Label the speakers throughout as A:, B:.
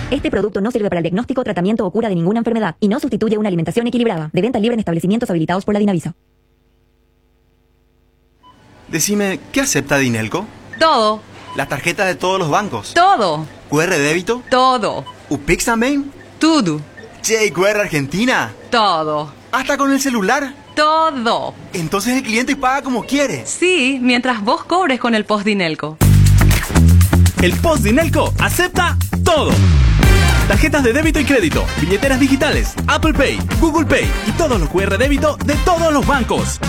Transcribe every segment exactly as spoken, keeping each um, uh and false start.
A: Este producto no sirve para el diagnóstico, tratamiento o cura de ninguna enfermedad y no sustituye una alimentación equilibrada. De venta libre en establecimientos habilitados por la Dinavisa.
B: Decime, ¿qué acepta Dinelco?
C: Todo.
B: ¿La tarjeta de todos los bancos?
C: Todo.
B: ¿Q R débito?
C: Todo.
B: ¿UPIX también?
C: Todo.
B: Che, ¿Q R Argentina?
C: Todo.
B: ¿Hasta con el celular?
C: Todo.
B: Entonces el cliente paga como quiere.
C: Sí, mientras vos cobres con el Post Dinelco.
D: El Post Dinelco acepta todo. Tarjetas de débito y crédito, billeteras digitales, Apple Pay, Google Pay y todos los Q R débito de todos los bancos.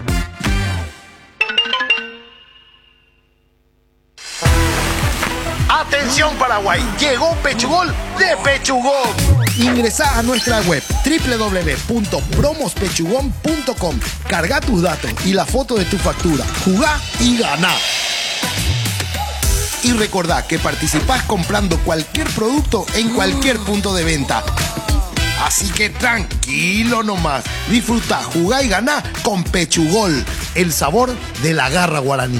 E: Atención Paraguay, llegó Pechugol de Pechugón. Ingresá a nuestra web doble u doble u doble u punto promos pechugón punto com. Carga tus datos y la foto de tu factura. Jugá y ganá. Y recordá que participás comprando cualquier producto en cualquier punto de venta. Así que tranquilo nomás. Disfruta, jugá y ganá con Pechugol, el sabor de la garra guaraní.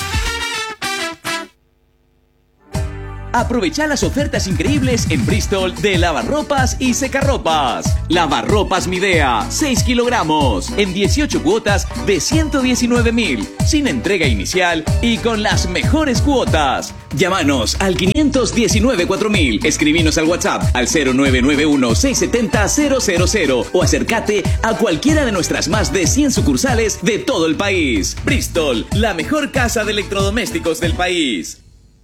F: Aprovecha las ofertas increíbles en Bristol de lavarropas y secarropas. Lavarropas Midea, seis kilogramos, en dieciocho cuotas de ciento diecinueve mil, sin entrega inicial y con las mejores cuotas. Llámanos al quinientos diecinueve cuatro mil, escribinos al WhatsApp al cero nueve nueve uno seis siete cero cero cero cero o acércate a cualquiera de nuestras más de cien sucursales de todo el país. Bristol, la mejor casa de electrodomésticos del país.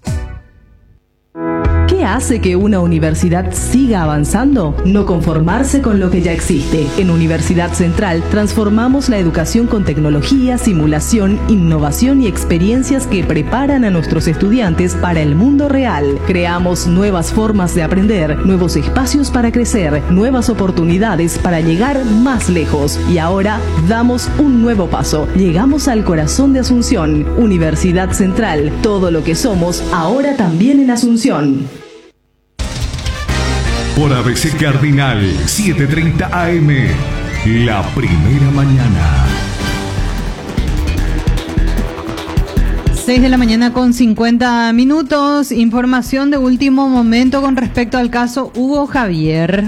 G: ¿Qué hace que una universidad siga avanzando? No conformarse con lo que ya existe. En Universidad Central transformamos la educación con tecnología, simulación, innovación y experiencias que preparan a nuestros estudiantes para el mundo real. Creamos nuevas formas de aprender, nuevos espacios para crecer, nuevas oportunidades para llegar más lejos. Y ahora damos un nuevo paso. Llegamos al corazón de Asunción. Universidad Central. Todo lo que somos, ahora también en Asunción.
H: Por A B C Cardinal, setecientos treinta A M, la primera mañana.
I: seis de la mañana con cincuenta minutos. Información de último momento con respecto al caso Hugo Javier.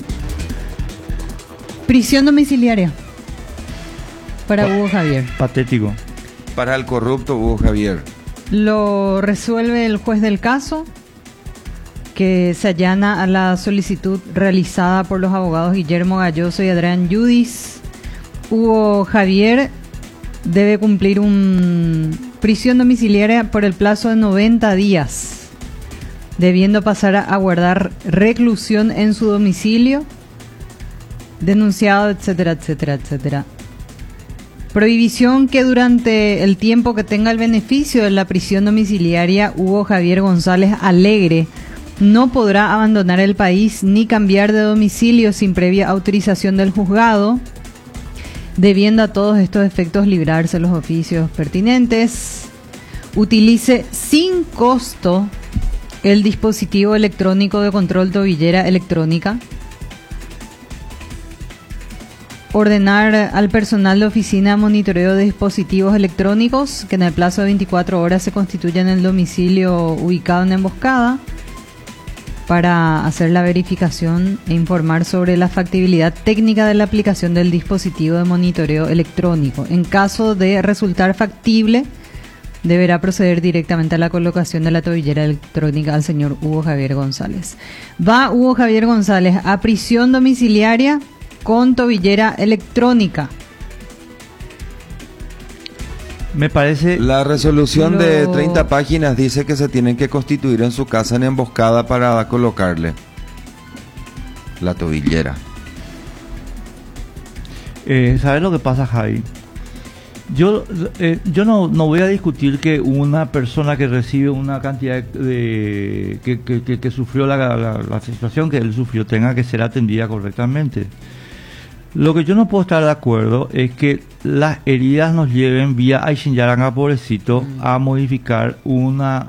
I: Prisión domiciliaria para Hugo Javier.
J: Patético.
K: Para el corrupto Hugo Javier.
I: Lo resuelve el juez del caso, que se allana a la solicitud realizada por los abogados Guillermo Galloso y Adrián Yudis. Hugo Javier debe cumplir un prisión domiciliaria por el plazo de noventa días, debiendo pasar a guardar reclusión en su domicilio, denunciado, etcétera, etcétera, etcétera. Prohibición que durante el tiempo que tenga el beneficio de la prisión domiciliaria, Hugo Javier González Alegre no podrá abandonar el país ni cambiar de domicilio sin previa autorización del juzgado, debiendo a todos estos efectos librarse los oficios pertinentes. Utilice sin costo el dispositivo electrónico de control tobillera electrónica. Ordenar al personal de oficina monitoreo de dispositivos electrónicos que en el plazo de veinticuatro horas se constituyan en el domicilio ubicado en emboscada, para hacer la verificación e informar sobre la factibilidad técnica de la aplicación del dispositivo de monitoreo electrónico. En caso de resultar factible, deberá proceder directamente a la colocación de la tobillera electrónica al señor Hugo Javier González. Va Hugo Javier González a prisión domiciliaria con tobillera electrónica.
J: Me parece...
K: La resolución
I: Lo...
K: de treinta páginas dice que se tienen que constituir en su casa en emboscada para colocarle la tobillera.
J: Eh, ¿Sabes lo que pasa, Javi? Yo eh, yo no, no voy a discutir que una persona que recibe una cantidad de... que, que, que, que sufrió la, la, la situación que él sufrió tenga que ser atendida correctamente. Lo que yo no puedo estar de acuerdo es que las heridas nos lleven vía Aishin Yaranga, pobrecito, mm. a modificar una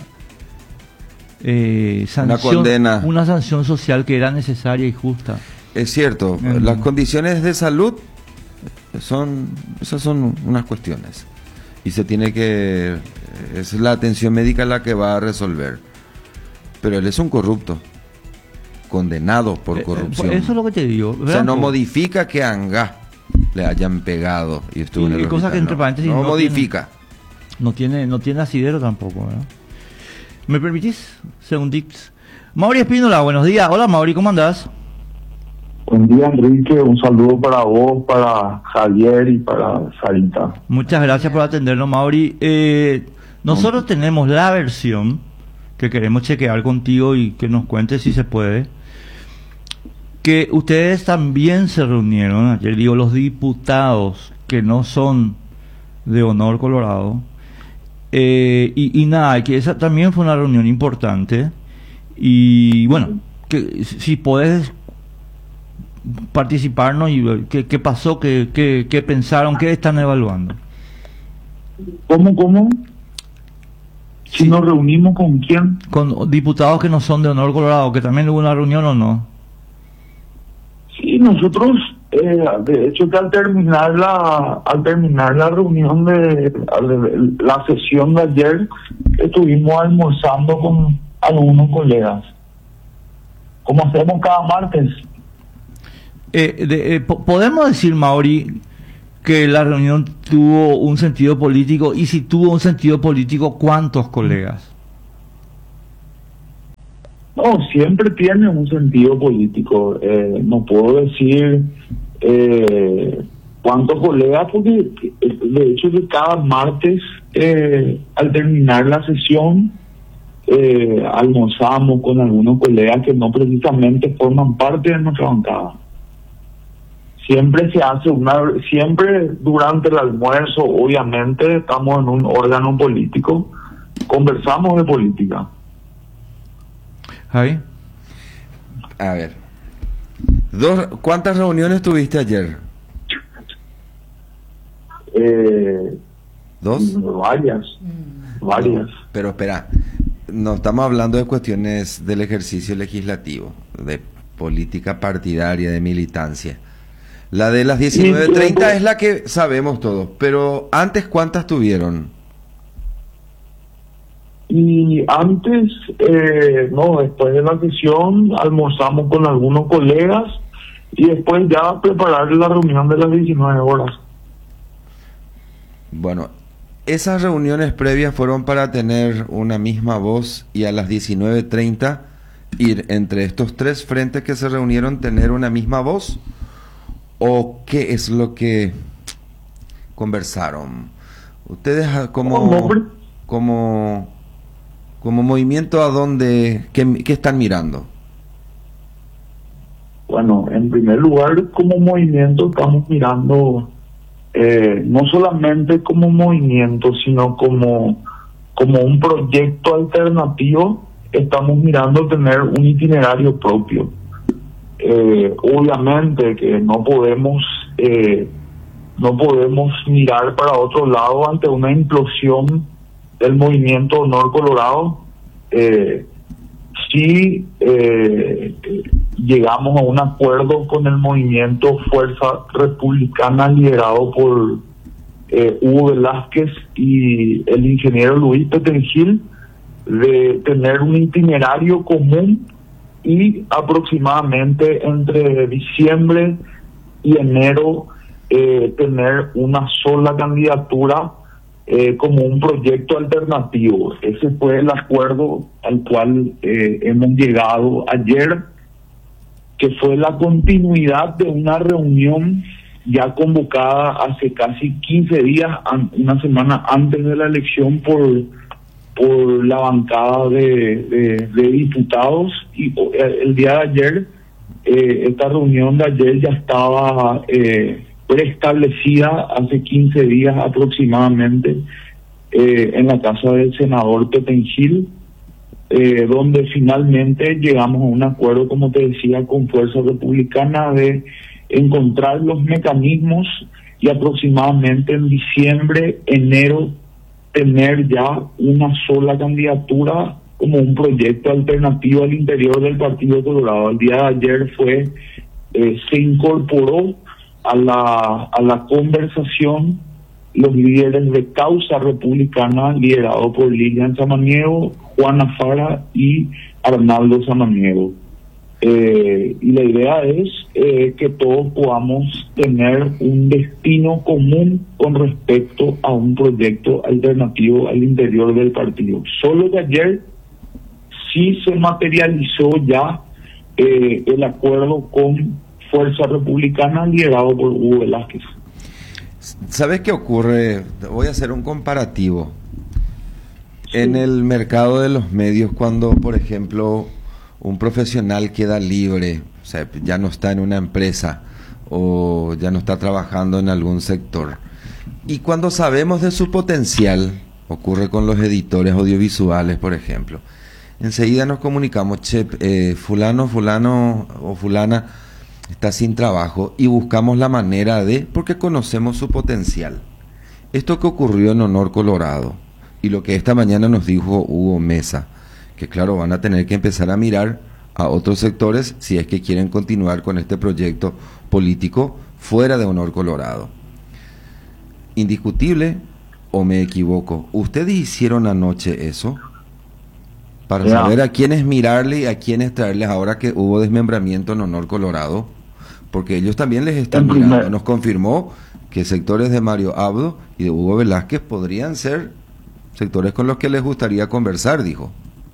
J: eh, sanción,
K: una condena,
J: una sanción social que era necesaria y justa.
K: Es cierto, mm. las condiciones de salud son, esas son unas cuestiones y se tiene que, es la atención médica la que va a resolver. Pero él es un corrupto. condenados por
J: Eh, eh,
K: corrupción.
J: eso es lo que te digo.
K: O sea, no
J: Blanco.
K: modifica que a Angá le hayan pegado y estuvo
J: Y-
K: en el
J: y cosa
K: hospital,
J: que entre
K: no.
J: paréntesis
K: no,
J: no
K: modifica.
J: No tiene, no tiene asidero tampoco, ¿verdad? ¿Me permitís? Segundix. Mauri Espínola, buenos días. Hola Mauri, ¿cómo andás?
L: Buen día, Enrique. Un saludo para vos, para Javier y para Sarita.
J: Muchas gracias por atendernos, Mauri. Eh, nosotros tenemos la versión que queremos chequear contigo y que nos cuentes si se puede. Que ustedes también se reunieron ayer, digo, los diputados que no son de Honor Colorado. Eh, y, y nada, que esa también fue una reunión importante. Y bueno, que si podés participarnos y ver qué, qué pasó, qué, qué, qué pensaron, qué están evaluando.
L: ¿Cómo, cómo? Si nos reunimos con quién?
J: Con diputados que no son de Honor Colorado, que también hubo una reunión o no.
L: Sí, nosotros, eh, de hecho que al terminar la, al terminar la reunión de, de la sesión de ayer, estuvimos almorzando con algunos colegas, como hacemos cada martes.
J: Eh, de, eh, po- podemos decir, Mauri, que la reunión tuvo un sentido político, y si tuvo un sentido político, ¿cuántos colegas?
L: No, siempre tiene un sentido político. Eh, no puedo decir eh, cuántos colegas, porque eh, de hecho que cada martes, eh, al terminar la sesión, eh, almorzamos con algunos colegas que no precisamente forman parte de nuestra bancada. Siempre se hace una, siempre durante el almuerzo, obviamente, estamos en un órgano político, conversamos de política.
J: Javi.
K: A ver. Dos, ¿Cuántas reuniones tuviste ayer?
L: Eh,
K: ¿Dos?
L: Varias, varias.
K: Pero espera, no estamos hablando de cuestiones del ejercicio legislativo, de política partidaria, de militancia. La de las diecinueve treinta es la que sabemos todos, pero antes, ¿cuántas tuvieron?
L: Y antes, eh, no, después de la sesión almorzamos con algunos colegas y después ya preparar la reunión de las diecinueve horas.
K: Bueno, esas reuniones previas fueron para tener una misma voz y a las diecinueve treinta ir entre estos tres frentes que se reunieron, tener una misma voz. ¿O qué es lo que conversaron? Ustedes como como como movimiento, ¿a dónde, qué, qué están mirando?
L: Bueno, en primer lugar, como movimiento estamos mirando eh, no solamente como movimiento, sino como, como un proyecto alternativo. Estamos mirando tener un itinerario propio. Eh, obviamente que no podemos eh, no podemos mirar para otro lado ante una implosión del movimiento Honor Colorado. Eh, si eh, llegamos a un acuerdo con el movimiento Fuerza Republicana liderado por eh, Hugo Velázquez y el ingeniero Luis Petengil, de tener un itinerario común y aproximadamente entre diciembre y enero eh, tener una sola candidatura eh, como un proyecto alternativo. Ese fue el acuerdo al cual eh, hemos llegado ayer, que fue la continuidad de una reunión ya convocada hace casi quince días, una semana antes de la elección, por por la bancada de, de, de diputados. Y el día de ayer, eh, esta reunión de ayer ya estaba eh, preestablecida hace quince días aproximadamente eh, en la casa del senador Petengil, eh, donde finalmente llegamos a un acuerdo, como te decía, con Fuerza Republicana, de encontrar los mecanismos y aproximadamente en diciembre, enero, tener ya una sola candidatura como un proyecto alternativo al interior del Partido Colorado. El día de ayer fue eh, se incorporó a la a la conversación los líderes de Causa Republicana, liderado por Lilian Samaniego, Juana Fara y Arnaldo Samaniego. Eh, y la idea es eh, que todos podamos tener un destino común con respecto a un proyecto alternativo al interior del partido. Solo que ayer sí se materializó ya eh, el acuerdo con Fuerza Republicana liderado por Hugo Velázquez.
K: ¿Sabes qué ocurre? Voy a hacer un comparativo. Sí. En el mercado de los medios, cuando, por ejemplo, un profesional queda libre, o sea, ya no está en una empresa o ya no está trabajando en algún sector, y cuando sabemos de su potencial, ocurre con los editores audiovisuales, por ejemplo, enseguida nos comunicamos, che, eh, fulano, fulano o fulana está sin trabajo, y buscamos la manera de, porque conocemos su potencial. Esto que ocurrió en Honor Colorado, y lo que esta mañana nos dijo Hugo Mesa, que claro, van a tener que empezar a mirar a otros sectores si es que quieren continuar con este proyecto político fuera de Honor Colorado. ¿Indiscutible o me equivoco? ¿Ustedes hicieron anoche eso? Para yeah. saber a quiénes mirarle y a quiénes traerles ahora que hubo desmembramiento en Honor Colorado, porque ellos también les están en mirando. Primer... Nos confirmó que sectores de Mario Abdo y de Hugo Velázquez podrían ser sectores con los que les gustaría conversar, dijo.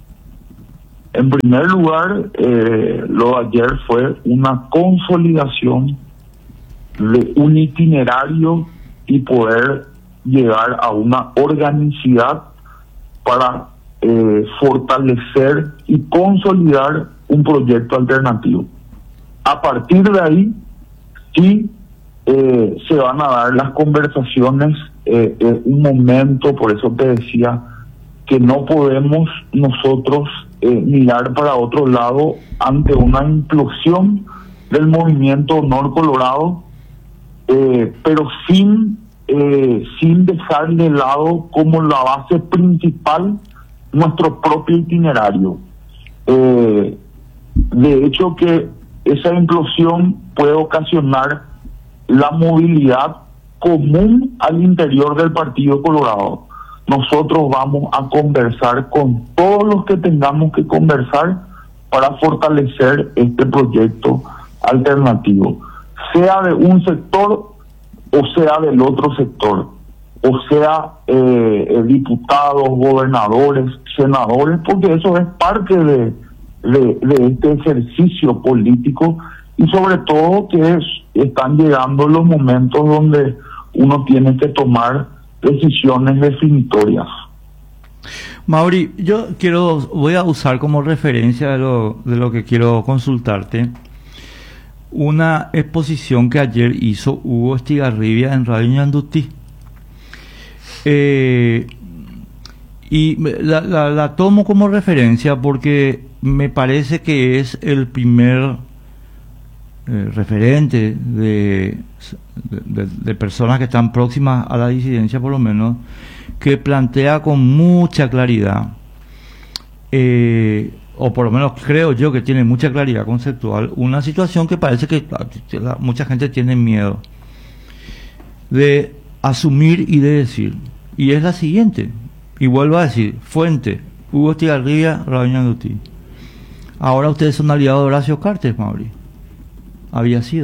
L: En primer lugar, eh, lo de ayer fue una consolidación de un itinerario y poder llegar a una organicidad para eh, fortalecer y consolidar un proyecto alternativo. A partir de ahí, sí eh, se van a dar las conversaciones eh, en un momento, por eso te decía que no podemos nosotros eh, mirar para otro lado ante una implosión del movimiento Honor Colorado, eh, pero sin eh, sin dejar de lado como la base principal nuestro propio itinerario. Eh, de hecho que esa implosión puede ocasionar la movilidad común al interior del Partido Colorado. Nosotros vamos a conversar con todos los que tengamos que conversar para fortalecer este proyecto alternativo, sea de un sector o sea del otro sector, o sea eh, diputados, gobernadores, senadores, porque eso es parte de, de, de este ejercicio político, y sobre todo que es, están llegando los momentos donde uno tiene que tomar decisiones definitorias.
J: Mauri, yo quiero, voy a usar como referencia de lo, de lo que quiero consultarte una exposición que ayer hizo Hugo Estigarribia en Radio Ñandutí. Eh, y la, la, la tomo como referencia porque me parece que es el primer eh, referente de, de, de personas que están próximas a la disidencia, por lo menos, que plantea con mucha claridad, eh, o por lo menos creo yo que tiene mucha claridad conceptual, una situación que parece que la, mucha gente tiene miedo de asumir y de decir, y es la siguiente, y vuelvo a decir, fuente, Hugo Estigarribia, Radio Ñandutí. Ahora ustedes son aliados de Horacio Cartes, Mauri. Había sido.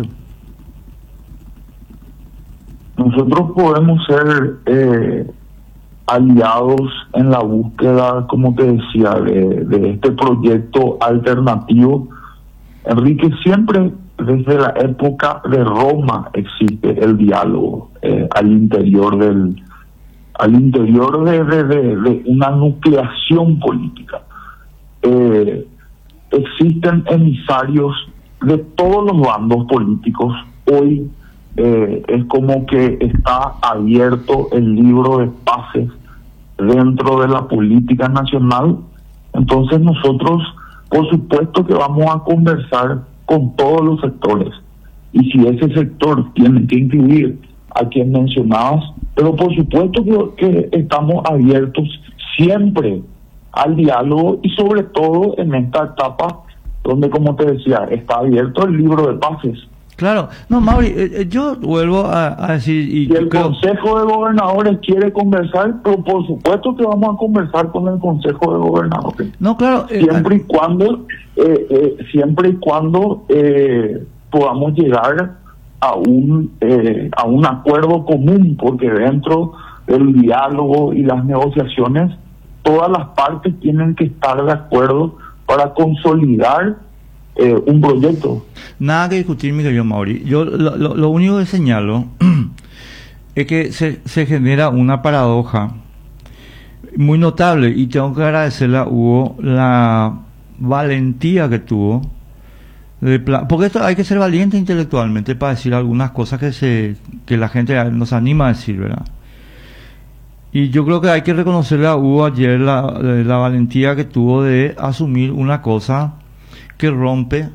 L: Nosotros podemos ser eh, aliados en la búsqueda, como te decía, de, de este proyecto alternativo. Enrique, siempre desde la época de Roma existe el diálogo eh, al interior del al interior de, de, de, de una nucleación política. Eh, existen emisarios de todos los bandos políticos. Hoy eh, es como que está abierto el libro de pases dentro de la política nacional. Entonces nosotros, por supuesto que vamos a conversar con todos los sectores, y si ese sector tiene que incluir a quien mencionabas, pero por supuesto que, que estamos abiertos siempre al diálogo, y sobre todo en esta etapa donde, como te decía, está abierto el libro de pases.
J: Claro, no, Mauri, eh, yo vuelvo a, a decir... Y
L: si el
J: creo...
L: Consejo de Gobernadores quiere conversar, pero por supuesto que vamos a conversar con el Consejo de Gobernadores.
J: No, claro... Eh,
L: siempre y cuando, eh, eh, siempre y cuando eh, podamos llegar a un, eh, a un acuerdo común, porque dentro del diálogo y las negociaciones, todas las partes tienen que estar de acuerdo para consolidar Eh, un proyecto.
J: Nada que discutir, mi querido Mauri. Yo lo, lo, lo único que señalo es que se, se genera una paradoja muy notable, y tengo que agradecerle a Hugo la valentía que tuvo de plan, porque esto hay que ser valiente intelectualmente para decir algunas cosas que se que la gente nos anima a decir, ¿verdad? Y yo creo que hay que reconocerle a Hugo ayer la, la valentía que tuvo de asumir una cosa que rompe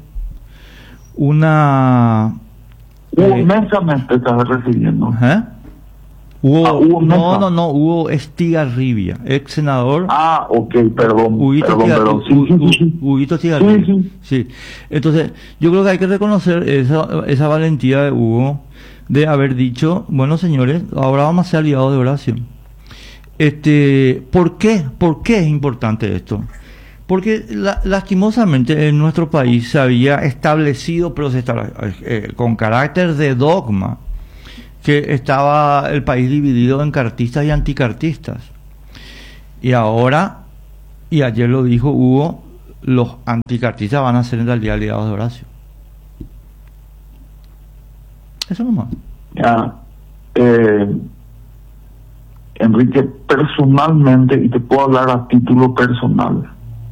J: una...
L: Hugo eh, Mesa me estás refiriendo.
J: ¿Eh? Hugo,
L: ah, Hugo Mesa.
J: No, no, no, Hugo Estigarribia, ex senador.
L: Ah, ok, perdón.
J: Huguito
L: perdón,
J: Tigar,
L: perdón. Sí,
J: Huguito,
L: sí, sí.
J: Huguito Estigarribia.
L: Sí, sí.
J: Sí. Entonces, yo creo que hay que reconocer esa, esa valentía de Hugo de haber dicho, bueno, señores, ahora vamos a ser aliados de Horacio. Este, ¿por qué? ¿Por qué es importante esto? Porque la, lastimosamente en nuestro país se había establecido, pero se estaba, eh, con carácter de dogma, que estaba el país dividido en cartistas y anticartistas. Y ahora, y ayer lo dijo Hugo, los anticartistas van a ser en realidad aliados de Horacio. Eso nomás.
L: Ya, eh, Enrique, personalmente, y te puedo hablar a título personal,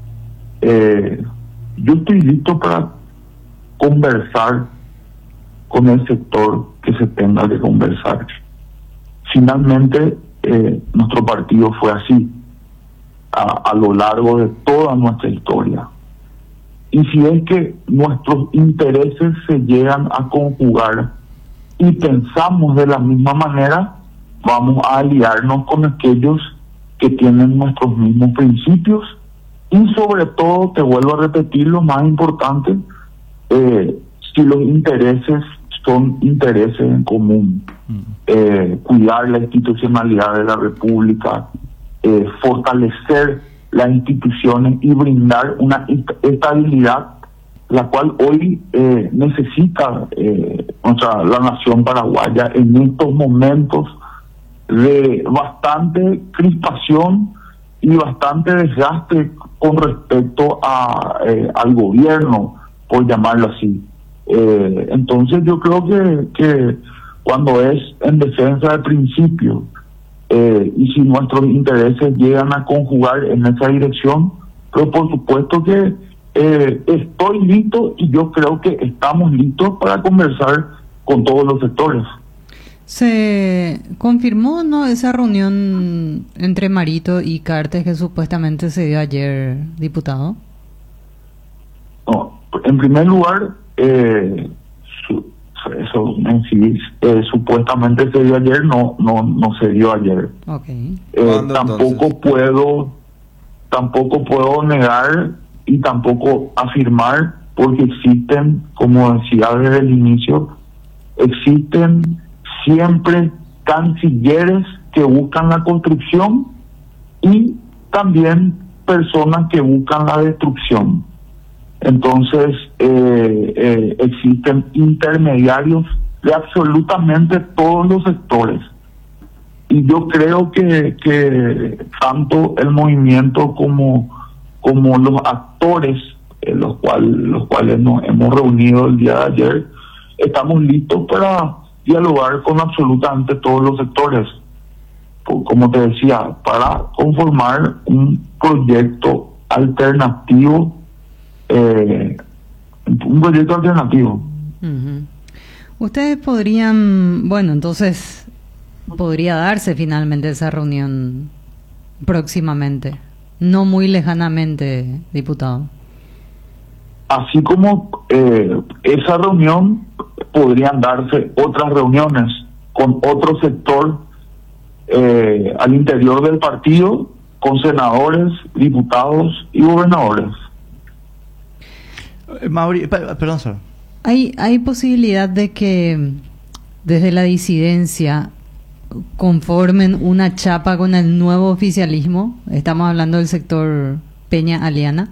L: Eh, yo estoy listo para conversar con el sector que se tenga que conversar. Finalmente, eh, nuestro partido fue así a, a lo largo de toda nuestra historia. Y si es que nuestros intereses se llegan a conjugar y pensamos de la misma manera, vamos a aliarnos con aquellos que tienen nuestros mismos principios. Y sobre todo, te vuelvo a repetir, lo más importante, eh, si los intereses son intereses en común, eh, cuidar la institucionalidad de la República, eh, fortalecer las instituciones y brindar una estabilidad, la cual hoy eh, necesita eh, nuestra, la nación paraguaya en estos momentos de bastante crispación y bastante desgaste con respecto a eh, al gobierno, por llamarlo así. Eh, entonces yo creo que, que cuando es en defensa del principio eh, y si nuestros intereses llegan a conjugar en esa dirección, pero por supuesto que eh, estoy listo y yo creo que estamos listos para conversar con todos los sectores.
I: Se confirmó, ¿no?, esa reunión entre Marito y Cartes que supuestamente se dio ayer, diputado.
L: No, en primer lugar, eh, su, eso en sí, eh, supuestamente se dio ayer, no, no, no se dio ayer.
I: Okay.
L: Eh, tampoco entonces? puedo, tampoco puedo negar y tampoco afirmar, porque existen, como decía desde el inicio, existen siempre cancilleres que buscan la construcción y también personas que buscan la destrucción. Entonces eh, eh, existen intermediarios de absolutamente todos los sectores, y yo creo que, que tanto el movimiento como como los actores eh, los cuales los cuales nos hemos reunido el día de ayer, estamos listos para dialogar con absolutamente todos los sectores, como te decía, para conformar un proyecto alternativo, eh, un proyecto alternativo.
I: Uh-huh. Ustedes podrían, bueno, entonces podría darse finalmente esa reunión próximamente, no muy lejanamente, diputado.
L: Así como eh, esa reunión, podrían darse otras reuniones con otro sector eh, al interior del partido, con senadores, diputados y gobernadores.
J: Eh, Mauri, perdón, sir.
I: ¿Hay, hay posibilidad de que desde la disidencia conformen una chapa con el nuevo oficialismo? Estamos hablando del sector Peña Aliana.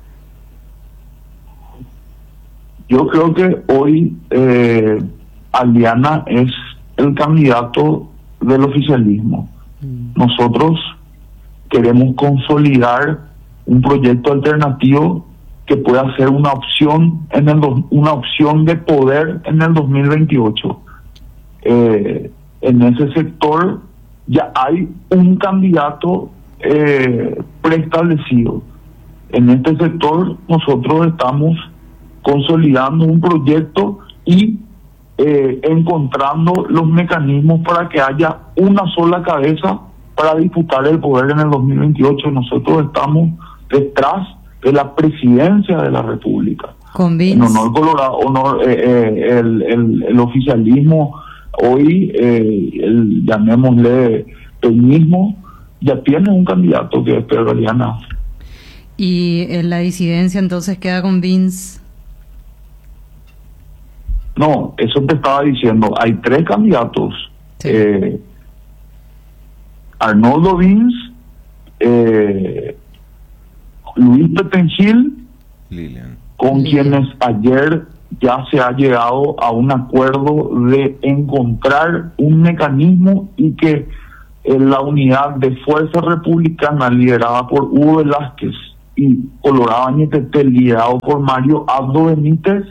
L: Yo creo que hoy eh, Aliana es el candidato del oficialismo. Mm. Nosotros queremos consolidar un proyecto alternativo que pueda ser una opción en el do, una opción de poder en el dos mil veintiocho. Eh, en ese sector ya hay un candidato eh, preestablecido. En este sector nosotros estamos consolidando un proyecto y eh, encontrando los mecanismos para que haya una sola cabeza para disputar el poder en el dos mil veintiocho. Nosotros estamos detrás de la presidencia de la República.
I: Con
L: en honor Colorado, honor, eh, eh, el, el, el oficialismo hoy, eh, el, llamémosle peñismo, ya tiene un candidato que es Pedro Aliana.
I: ¿Y en la disidencia entonces queda con Vince?
L: No, eso te estaba diciendo. Hay tres candidatos. Sí. Eh, Arnoldo Vince, eh, Luis Petengil,
K: Lilian.
L: con
I: Lilian.
L: quienes ayer ya se ha llegado a un acuerdo de encontrar un mecanismo y que eh, la unidad de Fuerza Republicana liderada por Hugo Velázquez y Colorado Añetete liderado por Mario Abdo Benítez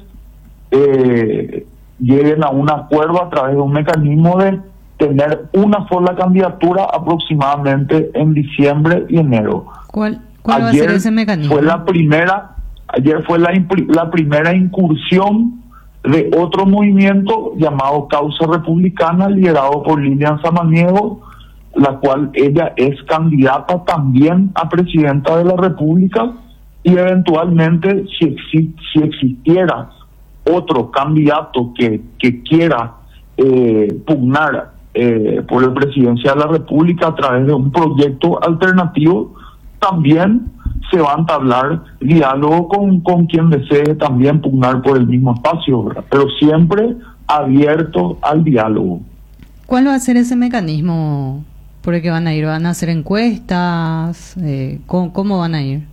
L: eh, lleguen a un acuerdo a través de un mecanismo de tener una sola candidatura aproximadamente en diciembre y enero.
I: ¿Cuál, cuál
L: ayer
I: va a ser ese mecanismo?
L: Fue la primera, ayer fue la, la primera incursión de otro movimiento llamado Causa Republicana, liderado por Lilian Samaniego, la cual ella es candidata también a presidenta de la República, y eventualmente si, exi si existiera otro candidato que, que quiera eh, pugnar eh, por la presidencia de la República a través de un proyecto alternativo, también se va a entablar diálogo con, con quien desee también pugnar por el mismo espacio, ¿verdad? Pero siempre abierto al diálogo.
I: ¿Cuál va a ser ese mecanismo por el que van a ir? ¿Van a hacer encuestas? Eh, ¿cómo, ¿Cómo van a ir?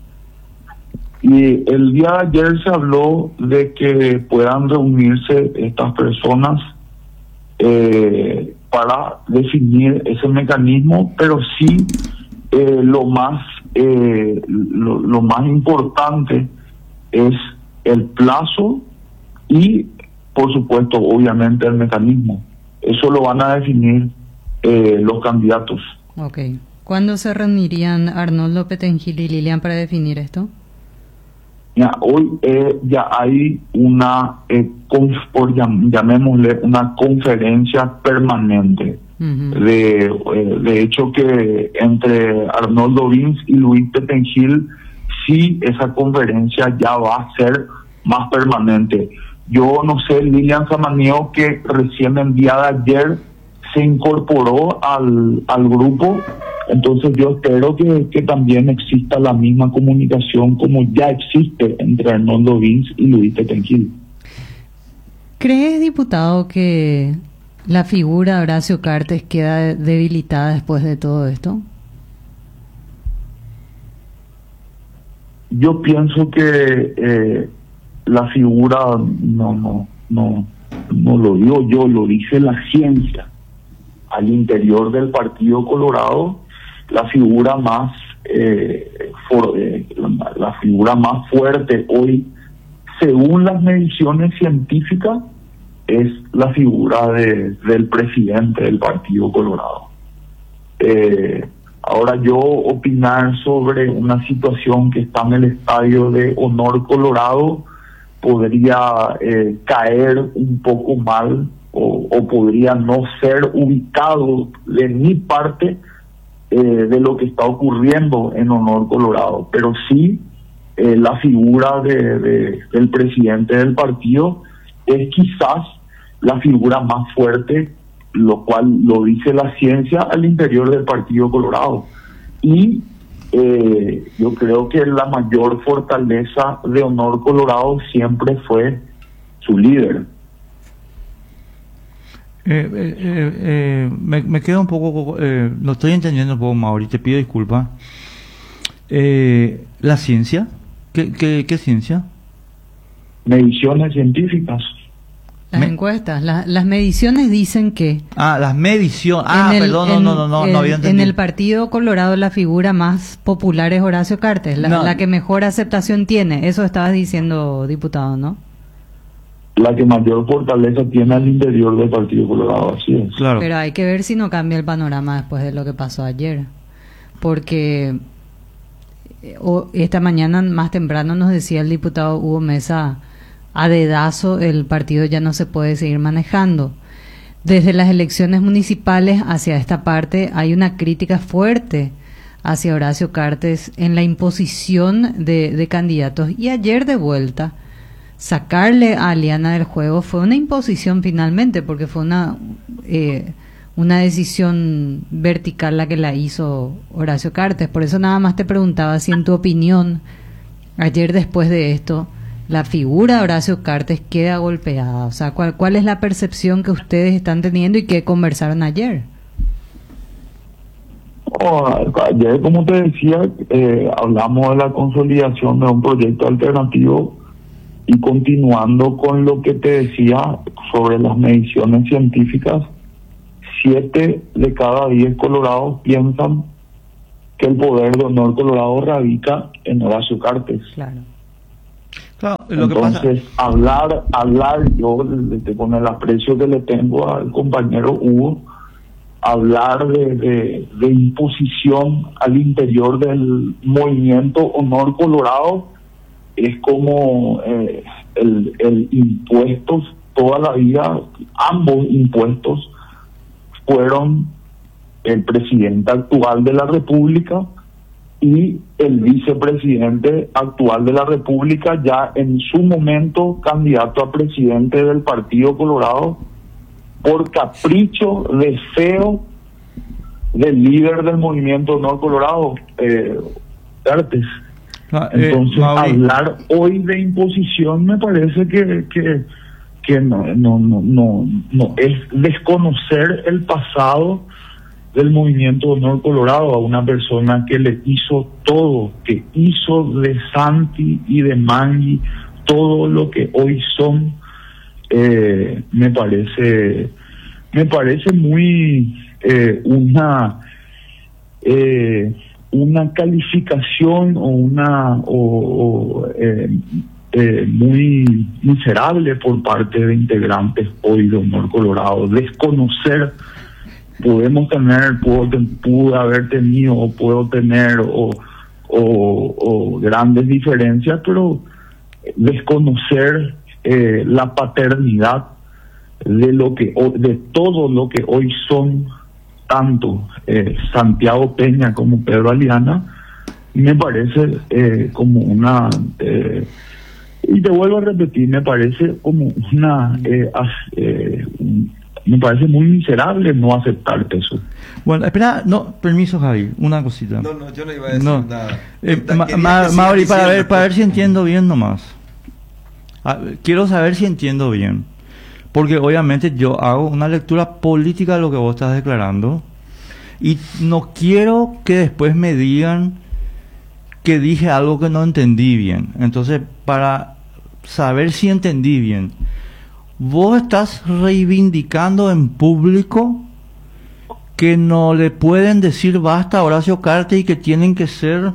L: Y el día de ayer se habló de que puedan reunirse estas personas eh, para definir ese mecanismo, pero sí eh, lo más eh, lo, lo más importante es el plazo y, por supuesto, obviamente el mecanismo. Eso lo van a definir eh, los candidatos.
I: Ok. ¿Cuándo se reunirían Arnoldo Petengil y Lilian para definir esto?
L: Ya, hoy eh, ya hay una, eh, con, por llam, llamémosle, una conferencia permanente. Uh-huh. de, eh, de hecho que entre Arnoldo Vince y Luis Petengil, sí, esa conferencia ya va a ser más permanente. Yo no sé, Lilian Samaniego, que recién el día de ayer se incorporó al, al grupo, entonces yo espero que, que también exista la misma comunicación como ya existe entre Arnoldo Vince y Luis Petengil.
I: ¿Crees, diputado, que la figura de Horacio Cartes queda debilitada después de todo esto?
L: Yo pienso que eh, la figura, no, no, no, no lo digo yo, lo dice la ciencia. Al interior del Partido Colorado, la figura más eh, for, eh, la, la figura más fuerte hoy, según las mediciones científicas, es la figura de, del presidente del Partido Colorado. Eh, ahora yo opinar sobre una situación que está en el estadio de Honor Colorado podría eh, caer un poco mal o, o podría no ser ubicado de mi parte eh, de lo que está ocurriendo en Honor Colorado, pero sí eh, la figura de, de, del presidente del partido es quizás la figura más fuerte, lo cual lo dice la ciencia al interior del Partido Colorado. Y eh, yo creo que la mayor fortaleza de Honor Colorado siempre fue su líder.
J: Eh, eh, eh, eh, me, me quedo un poco, eh, no estoy entendiendo un poco, Mauri, te pido disculpas. Eh, ¿La ciencia? ¿Qué, qué, qué ciencia?
L: Mediciones científicas.
I: Las
J: Me-
I: encuestas, la- las mediciones dicen que
J: Ah, las mediciones. Ah,
I: en el-
J: perdón,
I: en-
J: no, no, no, no,
I: en-
J: no había
I: en
J: entendido.
I: el Partido Colorado la figura más popular es Horacio Cartes, la,
J: No.
I: la que mejor aceptación tiene. Eso estabas diciendo, diputado, ¿no?
L: La que mayor fortaleza tiene al interior del Partido Colorado, así es.
J: Claro.
I: Pero hay que ver si no cambia el panorama después de lo que pasó ayer. Porque eh, o- esta mañana más temprano nos decía el diputado Hugo Mesa, a dedazo el partido ya no se puede seguir manejando. Desde las elecciones municipales hacia esta parte hay una crítica fuerte hacia Horacio Cartes en la imposición de, de candidatos. Y ayer de vuelta, sacarle a Aliana del juego fue una imposición finalmente, porque fue una eh, una decisión vertical la que la hizo Horacio Cartes. Por eso nada más te preguntaba si en tu opinión, ayer después de esto, la figura de Horacio Cartes queda golpeada. O sea, ¿cuál, cuál es la percepción que ustedes están teniendo y que conversaron ayer?
L: Oh, ayer, como te decía, eh, hablamos de la consolidación de un proyecto alternativo y continuando con lo que te decía sobre las mediciones científicas, siete de cada diez colorados piensan que el poder de Honor Colorado radica en Horacio Cartes.
I: Claro.
J: Claro, lo que pasa-
L: Entonces, hablar, hablar, yo desde con el aprecio que le tengo al compañero Hugo, hablar de, de, de imposición al interior del movimiento Honor Colorado es como eh, el, el impuestos toda la vida, ambos impuestos fueron el presidente actual de la República y el vicepresidente actual de la República, ya en su momento candidato a presidente del Partido Colorado, por capricho, deseo del líder del movimiento Honor Colorado, eh, Cartes.
J: Ah, eh,
L: Entonces,
J: Mauri.
L: hablar hoy de imposición me parece que, que, que no, no, no, no, no es desconocer el pasado del movimiento Honor Colorado a una persona que le hizo todo, que hizo de Santi y de Mangui todo lo que hoy son. eh, me parece me parece muy eh, una eh, una calificación o una o, o, eh, eh, muy miserable por parte de integrantes hoy de Honor Colorado, desconocer. Podemos tener, puedo, pude haber tenido o puedo tener o, o, o grandes diferencias, pero desconocer eh, la paternidad de lo que ho- de todo lo que hoy son tanto eh, Santiago Peña como Pedro Aliana, me parece eh, como una eh, y te vuelvo a repetir, me parece como una eh, as- eh, un- me parece muy miserable no aceptarte eso.
J: Bueno, espera, no, permiso, Javi, una cosita.
K: No, no, yo no iba a decir
J: No.
K: nada.
J: Eh,
K: Ta-
J: Ma-
K: quería
J: Ma-
K: que sigas
J: Mauri, para
K: diciendo.
J: ver, para ver si entiendo bien nomás. Ah, quiero saber si entiendo bien. Porque obviamente yo hago una lectura política de lo que vos estás declarando. Y no quiero que después me digan que dije algo que no entendí bien. Entonces, para saber si entendí bien, vos estás reivindicando en público que no le pueden decir basta a Horacio Cartes y que tienen que ser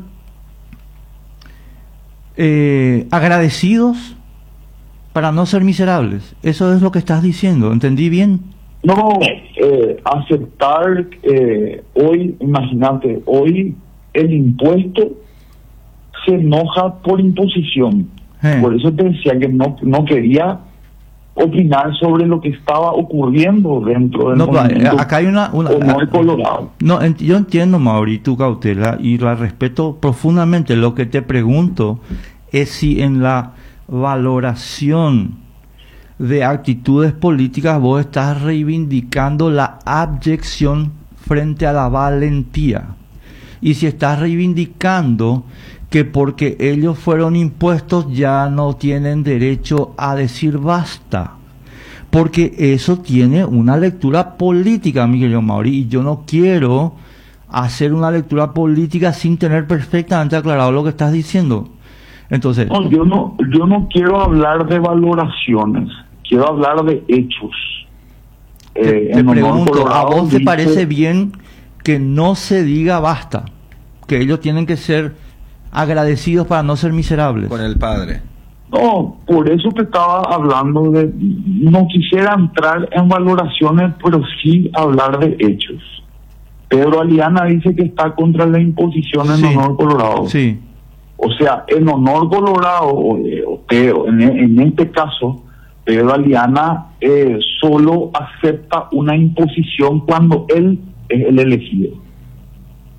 J: eh, agradecidos para no ser miserables. Eso es lo que estás diciendo. ¿Entendí bien?
L: No, eh, aceptar eh, hoy, imagínate, hoy el impuesto se enoja por imposición.
J: Eh.
L: Por eso te decía que no, no quería opinar sobre lo que estaba ocurriendo dentro del
J: No, pa-
L: movimiento
J: acá hay una... una
L: Honor Colorado.
J: No, ent- yo entiendo, Mauri, tu cautela y la respeto profundamente. Lo que te pregunto es si en la valoración de actitudes políticas vos estás reivindicando la abyección frente a la valentía. Y si estás reivindicando que porque ellos fueron impuestos ya no tienen derecho a decir basta. Porque eso tiene una lectura política, Miguel Mauri, y yo no quiero hacer una lectura política sin tener perfectamente aclarado lo que estás diciendo. Entonces,
L: no, yo no, yo no quiero hablar de valoraciones, quiero hablar de hechos.
J: Te,
L: eh,
J: te pregunto, ¿a vos te dice, parece bien que no se diga basta? Que ellos tienen que ser agradecidos para no ser miserables.
K: Con el padre.
L: No, por eso te estaba hablando de... No quisiera entrar en valoraciones, pero sí hablar de hechos. Pedro Aliana dice que está contra la imposición en sí. Honor Colorado.
J: Sí.
L: O sea, en Honor Colorado, o, o Pedro, en, en este caso, Pedro Aliana eh, solo acepta una imposición cuando él es el elegido.